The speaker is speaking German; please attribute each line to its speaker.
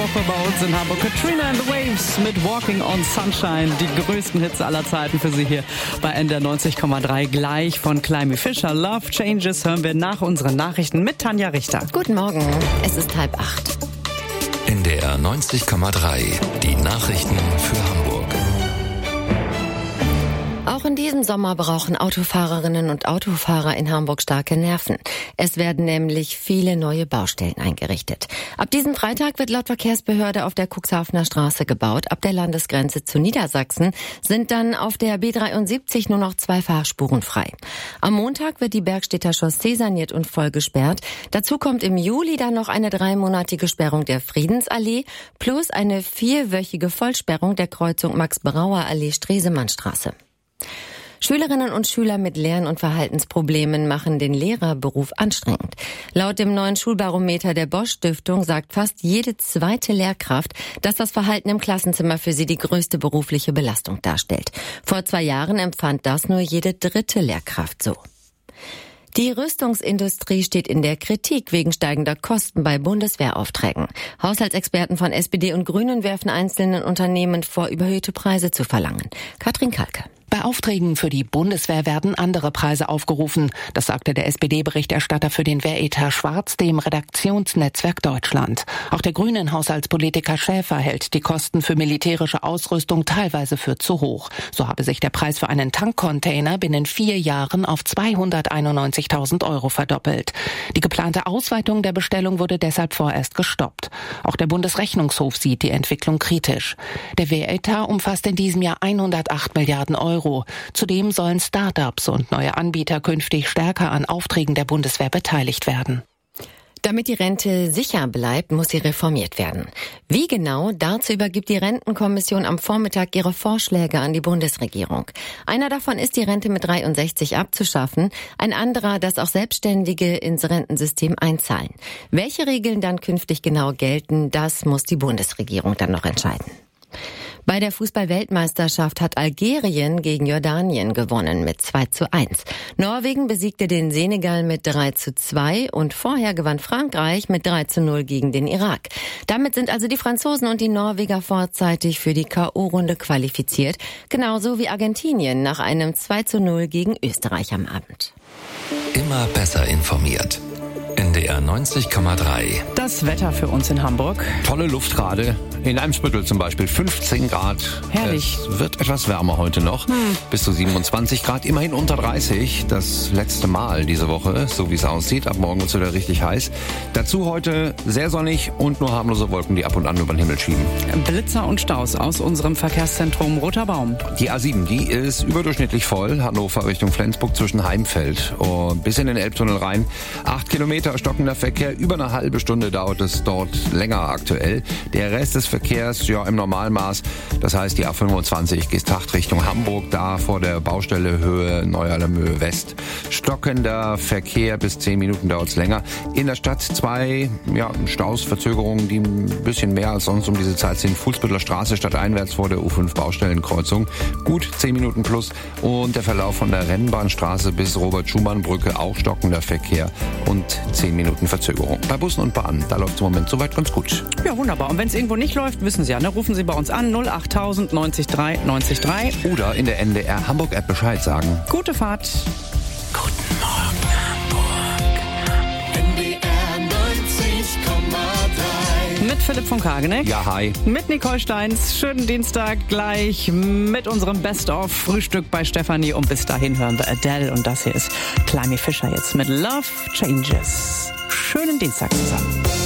Speaker 1: Woche bei uns in Hamburg. Katrina and the Waves mit Walking on Sunshine. Die größten Hits aller Zeiten für Sie hier bei NDR 90,3. Gleich von Climby Fisher. Love Changes hören wir nach unseren Nachrichten mit Tanja Richter.
Speaker 2: Guten Morgen, es ist 7:30.
Speaker 3: NDR 90,3. Die Nachrichten für Hamburg.
Speaker 2: Auch in diesem Sommer brauchen Autofahrerinnen und Autofahrer in Hamburg starke Nerven. Es werden nämlich viele neue Baustellen eingerichtet. Ab diesem Freitag wird laut Verkehrsbehörde auf der Cuxhavener Straße gebaut. Ab der Landesgrenze zu Niedersachsen sind dann auf der B73 nur noch 2 Fahrspuren frei. Am Montag wird die Bergstedter Chaussee saniert und voll gesperrt. Dazu kommt im Juli dann noch eine 3-monatige Sperrung der Friedensallee plus eine 4-wöchige Vollsperrung der Kreuzung Max-Brauer-Allee-Stresemannstraße. Schülerinnen und Schüler mit Lern- und Verhaltensproblemen machen den Lehrerberuf anstrengend. Laut dem neuen Schulbarometer der Bosch-Stiftung sagt fast jede zweite Lehrkraft, dass das Verhalten im Klassenzimmer für sie die größte berufliche Belastung darstellt. Vor 2 Jahren empfand das nur jede 3. Lehrkraft so. Die Rüstungsindustrie steht in der Kritik wegen steigender Kosten bei Bundeswehraufträgen. Haushaltsexperten von SPD und Grünen werfen einzelnen Unternehmen vor, überhöhte Preise zu verlangen. Katrin Kalke.
Speaker 4: Bei Aufträgen für die Bundeswehr werden andere Preise aufgerufen. Das sagte der SPD-Berichterstatter für den Wehretat Schwarz dem Redaktionsnetzwerk Deutschland. Auch der grünen Haushaltspolitiker Schäfer hält die Kosten für militärische Ausrüstung teilweise für zu hoch. So habe sich der Preis für einen Tankcontainer binnen 4 Jahren auf 291.000 € verdoppelt. Die geplante Ausweitung der Bestellung wurde deshalb vorerst gestoppt. Auch der Bundesrechnungshof sieht die Entwicklung kritisch. Der Wehretat umfasst in diesem Jahr 108 Milliarden €. Zudem sollen Start-ups und neue Anbieter künftig stärker an Aufträgen der Bundeswehr beteiligt werden.
Speaker 2: Damit die Rente sicher bleibt, muss sie reformiert werden. Wie genau, dazu übergibt die Rentenkommission am Vormittag ihre Vorschläge an die Bundesregierung. Einer davon ist, die Rente mit 63 abzuschaffen, ein anderer, dass auch Selbstständige ins Rentensystem einzahlen. Welche Regeln dann künftig genau gelten, das muss die Bundesregierung dann noch entscheiden. Bei der Fußball-Weltmeisterschaft hat Algerien gegen Jordanien gewonnen mit 2:1. Norwegen besiegte den Senegal mit 3:2 und vorher gewann Frankreich mit 3:0 gegen den Irak. Damit sind also die Franzosen und die Norweger vorzeitig für die K.O.-Runde qualifiziert, genauso wie Argentinien nach einem 2:0 gegen Österreich am Abend.
Speaker 3: Immer besser informiert. NDR 90,3.
Speaker 1: Das Wetter für uns in Hamburg.
Speaker 5: Tolle Luft gerade. In Eimsbüttel zum Beispiel 15 Grad.
Speaker 1: Herrlich.
Speaker 5: Es wird etwas wärmer heute noch. Bis zu 27 Grad, immerhin unter 30. Das letzte Mal diese Woche, so wie es aussieht. Ab morgen wird es wieder richtig heiß. Dazu heute sehr sonnig und nur harmlose Wolken, die ab und an über den Himmel schieben.
Speaker 1: Blitzer und Staus aus unserem Verkehrszentrum Roter Baum.
Speaker 5: Die A7, die ist überdurchschnittlich voll. Hannover Richtung Flensburg zwischen Heimfeld und bis in den Elbtunnel rein. 8 Kilometer stockender Verkehr. Über eine halbe Stunde dauert es dort länger aktuell. Der Rest des Verkehrs ja im Normalmaß. Das heißt, die A25 Geesthacht Richtung Hamburg, da vor der Baustelle Höhe Neuerlamöhe West. Stockender Verkehr, bis 10 Minuten dauert es länger. In der Stadt 2 Staus, Verzögerungen, die ein bisschen mehr als sonst um diese Zeit sind. Fuhlsbüttler Straße stadteinwärts vor der U5 Baustellenkreuzung. Gut 10 Minuten plus. Und der Verlauf von der Rennbahnstraße bis Robert-Schumann-Brücke, auch stockender Verkehr und 10 Minuten Verzögerung. Bei Bussen und Bahnen, da läuft es im Moment soweit ganz gut.
Speaker 1: Ja, wunderbar. Und wenn es irgendwo nicht läuft, wissen Sie ja, ne? Rufen Sie bei uns an 08000 90 3 90 3.
Speaker 5: Oder in der NDR Hamburg App Bescheid sagen.
Speaker 1: Gute Fahrt.
Speaker 3: Guten Morgen, Hamburg.
Speaker 6: NDR 90,3.
Speaker 1: Mit Philipp von Kageneck.
Speaker 5: Ja, hi.
Speaker 1: Mit Nicole Steins. Schönen Dienstag gleich mit unserem Best-of-Frühstück bei Stefanie. Und bis dahin hören wir Adele. Und das hier ist Climby Fisher jetzt mit Love Changes. Schönen Dienstag zusammen.